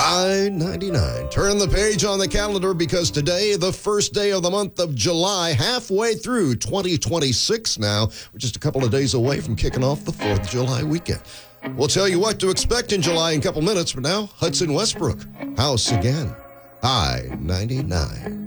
I-99. Turn the page on the calendar because today, the first day of the month of July, halfway through 2026 now. We're just a couple of days away from kicking off the 4th of July weekend. We'll tell you what to expect in July in a couple minutes, but now, Hudson Westbrook, House Again, I-99.